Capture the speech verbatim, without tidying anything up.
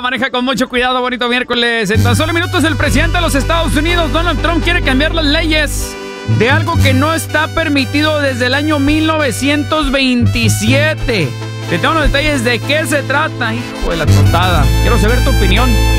maneja con mucho cuidado, bonito miércoles. En tan solo minutos, el presidente de los Estados Unidos, Donald Trump, quiere cambiar las leyes de algo que no está permitido desde el año mil novecientos veintisiete. Te tengo los detalles de qué se trata, hijo de la totada. Quiero saber tu opinión.